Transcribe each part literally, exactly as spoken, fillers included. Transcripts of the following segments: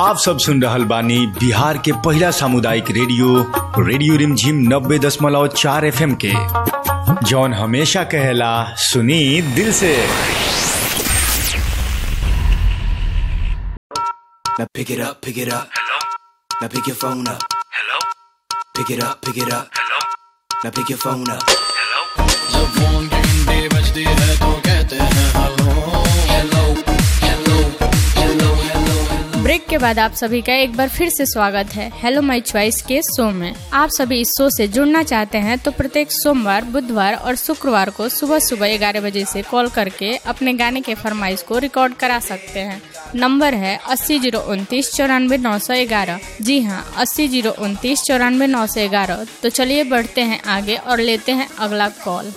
आप सब सुन रहल बानी बिहार के पहला सामुदायिक रेडियो रेडियो रिमझिम नब्बे दशमलव चार एफ एम के, जौन हमेशा कहेला सुनी दिल से। Now pick it up, pick it up. Hello. Now pick your phone up. Hello. Pick it up, pick it up. Hello. Now pick your phone up. Hello. जब फोन की घंटी बजती है तो कहते हैं hello hello hello hello hello. Break के बाद आप सभी का एक बार फिर से स्वागत है हेलो माय चॉइस के शो में। आप सभी इस शो से जुड़ना चाहते हैं तो प्रत्येक सोमवार, बुधवार और शुक्रवार को सुबह सुबह ग्यारह बजे से कॉल करके अपने गाने के फरमाइश को रिकॉर्ड करा सकते हैं। नंबर है अस्सी जीरो उनतीस चौरानवे नौ सौ ग्यारह। जी हाँ, अस्सी जीरो उनतीस चौरानवे नौ सौ ग्यारह। तो चलिए बढ़ते हैं आगे और लेते हैं अगला कॉल।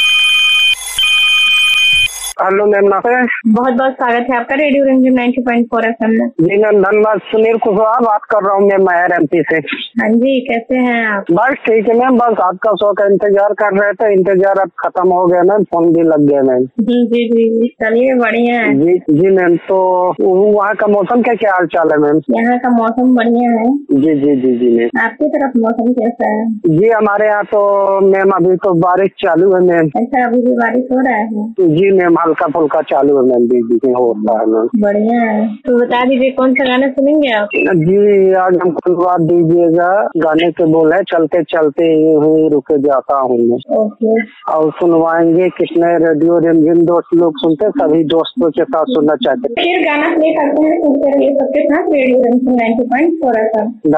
हेलो मैम, नमस्ते। बहुत बहुत स्वागत है आपका रेडियो रिमझिम नब्बे पॉइंट चार एफएम में। जी मैम, धन्यवाद। सुनील कुशवाहा बात कर रहा हूँ मैं महर एमपी से। हाँ जी, कैसे हैं आप? बस ठीक है मैम, बस आपका शो का इंतजार कर रहे थे। इंतजार अब खत्म हो गया मैम, फोन भी लग गया मैम। जी जी जी, चलिए बढ़िया है। जी जी मैम, तो वहाँ का मौसम का क्या हाल चाल है मैम? यहाँ का मौसम बढ़िया है। जी जी जी जी मैम। आपकी तरफ मौसम कैसा है? जी हमारे यहाँ तो मैम अभी तो बारिश चालू है मैम। अच्छा, अभी भी बारिश हो रहा है? जी मैम, हल्का फुल्का चालू है मैम, बीच बीच में होता है मैम। बढ़िया है। तो बता दीजिए कौन सा गाना सुनेंगे आप? जी आज हमको बात दीजिएगा, गाने के बोल है चलते चलते यूं रुके जाता हूँ मैं। ओके। और सुनवाएंगे कितने रेडियो रिमझिम दोस्त लोग सुनते, सभी दोस्तों के साथ सुनना चाहते हैं। फिर गाना प्ले करते हैं, सुनते रहिए सबके साथ रेडियो रिमझिम नब्बे पॉइंट चार एफएम।